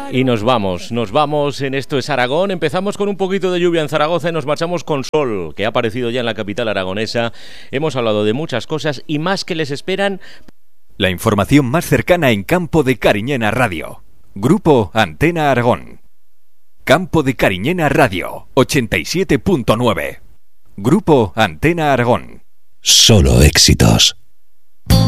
Y nos vamos en Esto es Aragón. Empezamos con un poquito de lluvia en Zaragoza y nos marchamos con sol, que ha aparecido ya en la capital aragonesa. Hemos hablado de muchas cosas y más que les esperan. La información más cercana en Campo de Cariñena Radio. Grupo Antena Aragón. Campo de Cariñena Radio, 87.9. Grupo Antena Aragón. Solo éxitos.